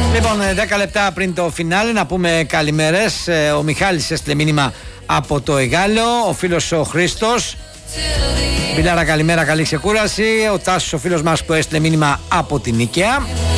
Λοιπόν, 10 λεπτά πριν το φινάλε να πούμε καλημέρες. Ο Μιχάλης έστειλε μήνυμα από το Εγάλεο, ο φίλος ο Χρήστος. Μπιλάρα, καλημέρα, καλή ξεκούραση. Ο Τάσος, ο φίλος μας που έστειλε μήνυμα από την Νίκαια.